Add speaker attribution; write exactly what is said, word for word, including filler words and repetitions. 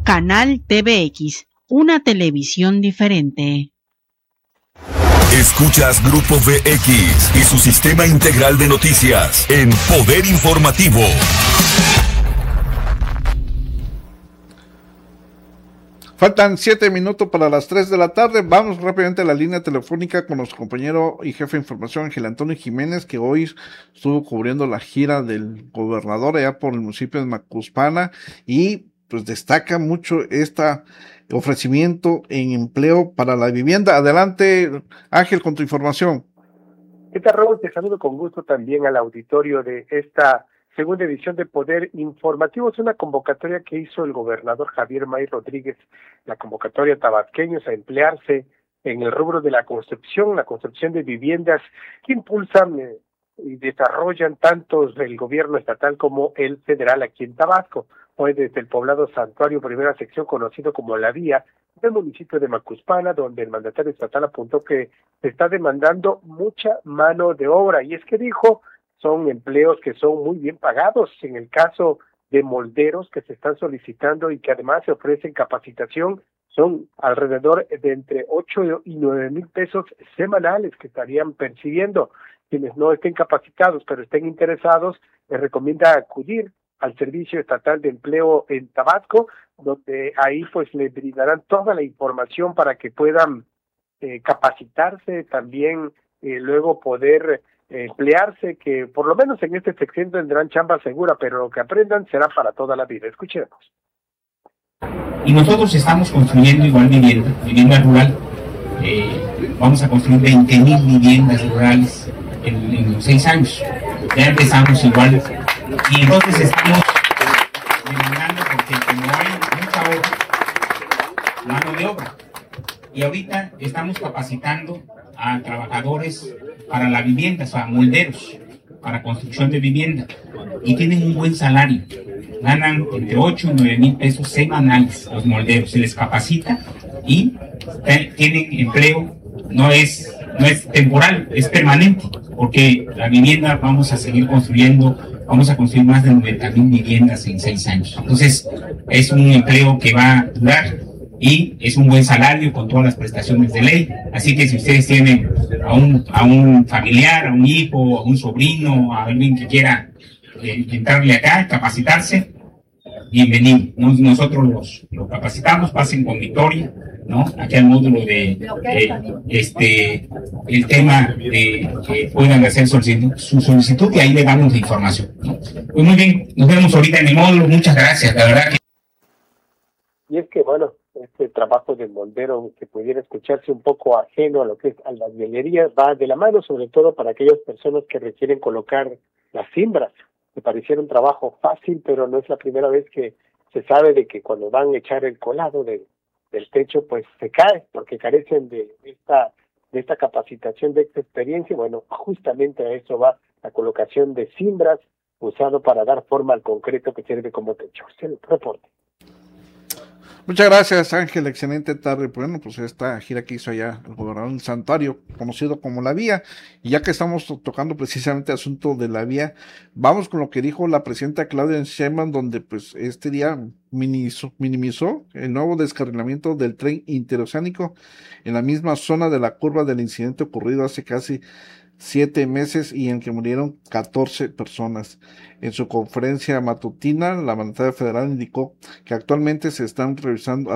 Speaker 1: Canal T V X, una televisión diferente.
Speaker 2: Escuchas Grupo V X y su sistema integral de noticias en Poder Informativo.
Speaker 3: Faltan siete minutos para las tres de la tarde. Vamos rápidamente a la línea telefónica con nuestro compañero y jefe de información, Ángel Antonio Jiménez, que hoy estuvo cubriendo la gira del gobernador allá por el municipio de Macuspana y pues destaca mucho este ofrecimiento en empleo para la vivienda. Adelante, Ángel, con tu información.
Speaker 4: ¿Qué tal, Raúl? Te saludo con gusto también al auditorio de esta segunda edición de Poder Informativo. Es una convocatoria que hizo el gobernador Javier May Rodríguez, la convocatoria tabasqueños a emplearse en el rubro de la construcción, la construcción de viviendas que impulsan eh, y desarrollan tanto el gobierno estatal como el federal aquí en Tabasco. Hoy desde el poblado Santuario, primera sección, conocido como La Vía, del municipio de Macuspana, donde el mandatario estatal apuntó que se está demandando mucha mano de obra, y es que dijo, son empleos que son muy bien pagados, en el caso de molderos que se están solicitando y que además se ofrecen capacitación, son alrededor de entre ocho y nueve mil pesos semanales que estarían percibiendo. Quienes no estén capacitados pero estén interesados, les recomienda acudir al Servicio Estatal de Empleo en Tabasco, donde ahí pues les brindarán toda la información para que puedan eh, capacitarse, también eh, luego poder eh, emplearse, que por lo menos en este sección tendrán chamba segura, pero lo que aprendan será para toda la vida. Escuchemos.
Speaker 5: Y nosotros estamos construyendo igual vivienda, vivienda rural. Eh, vamos a construir veinte mil viviendas rurales en, en los seis años. Ya empezamos igual. Y entonces estamos demandando porque como hay mucha obra, mano de obra. Y ahorita estamos capacitando a trabajadores para la vivienda, o sea, molderos, para construcción de vivienda. Y tienen un buen salario. Ganan entre ocho y nueve mil pesos semanales los molderos. Se les capacita y tienen empleo. No es, no es temporal, es permanente. Porque la vivienda vamos a seguir construyendo. Vamos a construir más de noventa mil viviendas en seis años. Entonces, es un empleo que va a durar y es un buen salario con todas las prestaciones de ley. Así que si ustedes tienen a un, a un familiar, a un hijo, a un sobrino, a alguien que quiera eh, entrarle acá, capacitarse, bienvenido. Nos, nosotros los, los capacitamos, pasen con Victoria, ¿no? Aquí al módulo de eh, este el tema de que puedan hacer solicitud, su solicitud y ahí le damos la información, ¿no? Pues muy bien, nos vemos ahorita en el módulo, muchas gracias, la verdad que...
Speaker 4: Y es que bueno, este trabajo de moldero que pudiera escucharse un poco ajeno a lo que es a las velerías va de la mano, sobre todo para aquellas personas que requieren colocar las cimbras. Me pareciera un trabajo fácil, pero no es la primera vez que se sabe de que cuando van a echar el colado de del techo pues se cae porque carecen de esta de esta capacitación, de esta experiencia. Bueno, justamente a eso va la colocación de cimbras usado para dar forma al concreto que sirve como techo. Es el reporte.
Speaker 3: Muchas gracias, Ángel, excelente tarde. Bueno, pues esta gira que hizo allá el gobernador del Santuario, conocido como La Vía, y ya que estamos tocando precisamente el asunto de La Vía, vamos con lo que dijo la presidenta Claudia Sheinbaum, donde pues este día minimizó, minimizó el nuevo descarrilamiento del tren interoceánico en la misma zona de la curva del incidente ocurrido hace casi siete meses y en que murieron catorce personas. En su conferencia matutina, la mandataria federal indicó que actualmente se están revisando